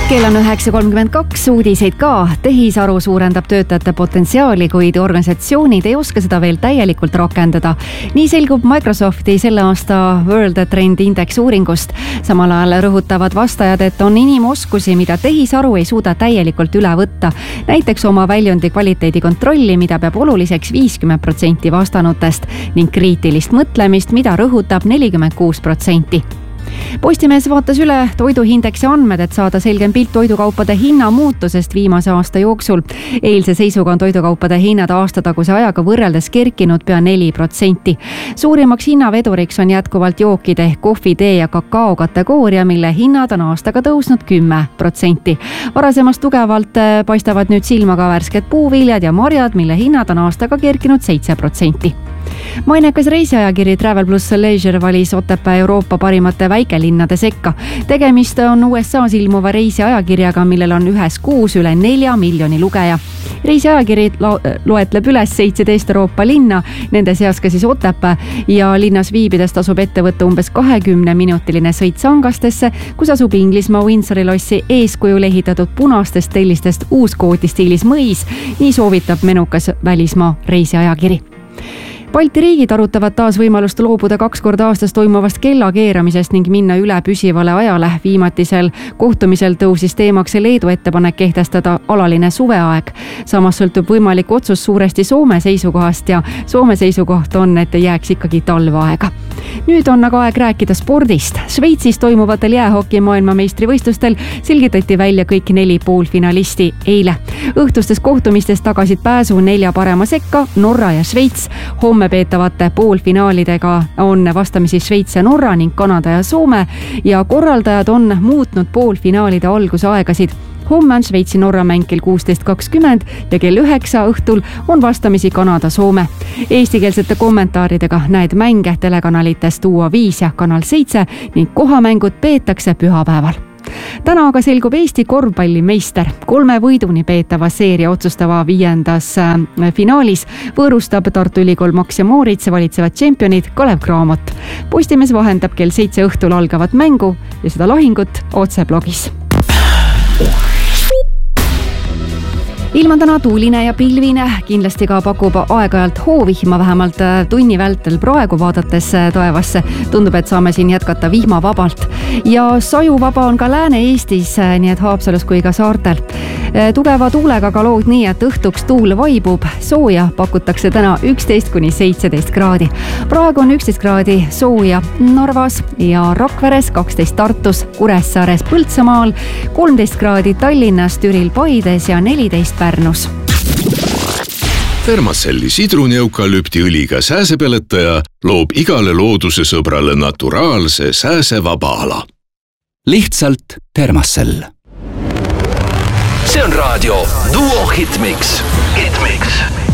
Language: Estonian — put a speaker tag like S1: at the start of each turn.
S1: Kell on 9.32, uudiseid ka. Tehisaru suurendab töötajate potentsiaali, kuid organisatsioonid ei oska seda veel täielikult rakendada. Nii selgub Microsofti selle aasta World Trend Index uuringust. Samal ajal rõhutavad vastajad, et on inimoskusi, mida tehisaru ei suuda täielikult üle võtta. Näiteks oma väljundi kvaliteedi kontrolli, mida peab oluliseks 50% vastanutest ning kriitilist mõtlemist, mida rõhutab 46%. Postimees vaatas üle toiduhindeksi andmed, et saada selgem pilt toidukaupade hinna muutusest viimase aasta jooksul. Eilse seisuga on toidukaupade hinnad aastataguse ajaga võrreldes kerkinud pea 4%. Suurimaks hinnaveduriks on jätkuvalt jookide ehk kohvi, tee ja kakao kategooria, mille hinnad on aastaga tõusnud 10%. Varasemast tugevalt paistavad nüüd silma ka värsked puuviljad ja marjad, mille hinnad on aastaga kerkinud 7%. Mainekas reisiajakiri Travel Plus Leisure valis Otepää Euroopa parimate väikelinnade sekka. Tegemist on USA's ilmuva reisiajakirjaga, millel on ühes kuus üle 4 miljoni lugeja. Reisiajakiri loetleb üles 17 Euroopa linna, nende seas ka siis Otepää, ja linnas viibides tasub ette võtta umbes 20-minutiline sõit Sangastesse, kus asub Inglismaa Windsori lossi eeskujul ehitatud punastest tellistest Uuskooti stiilis mõis. Nii soovitab menukas välismaa reisiajakiri. Balti riigid arutavad taas võimalust loobuda 2 korda aastas toimuvast kellakeeramisest ning minna üle püsivale ajale. Viimatisel kohtumisel tõusis teemaks Leedu ettepanek kehtestada alaline suveaeg. Samas sõltub võimalik otsus suuresti Soome seisukohast ja Soome seisukoht on, et jääks ikkagi talveaega. Nüüd on aga aeg rääkida spordist. Šveitsis toimuvatel jäähoki maailmameistrivõistlustel selgitati välja kõik 4 poolfinalisti eile. Õhtustes kohtumistes tagasid pääsu 4 parema sekka Norra ja Šveits. Homme peetavate poolfinaalidega on vastamisi Šveits ja Norra ning Kanada ja Soome ja korraldajad on muutnud poolfinaalide algusaegasid. Homme on Šveitsi-Norra mäng kell 16.20 ja kell 9 õhtul on vastamisi Kanada-Soome. Eestikeelsete kommentaaridega näed mänge telekanalitest UA5 ja Kanal 7 ning kohamängud peetakse pühapäeval. Täna aga selgub Eesti korvpallimeister. 3 võiduni peetava seeria otsustava 5. finaalis võõrustab Tartu Ülikool Max ja Moritz valitsevad tšempionid Kalev Cramot. Postimees vahendab kell 7 õhtul algavat mängu ja seda lahingut otse blogis. Ilm on täna tuuline ja pilvine, kindlasti ka pakub aeg-ajalt hoovihma, vähemalt tunni vältel praegu vaadates taevasse. Tundub, et saame siin jätkata vihmavabalt. Ja sajuvaba on ka Lääne-Eestis, nii et Haapsalus kui ka saartel. Tugeva tuulega ka lood nii, et õhtuks tuul vaibub. Sooja pakutakse täna 11–17 kraadi. Praegu on 11 kraadi sooja Narvas ja Rakveres, 12 Tartus, Kuressaares, Põltsamaal, 13 kraadi Tallinnas, Türil, Paides ja 14 Pärnus.
S2: Thermacelli sidrunieukalüptiõliga sääsepeletaja loob igale looduse sõbrale naturaalse sääsevaba ala.
S3: Lihtsalt Thermacell.
S4: See on raadio Duo Hitmix.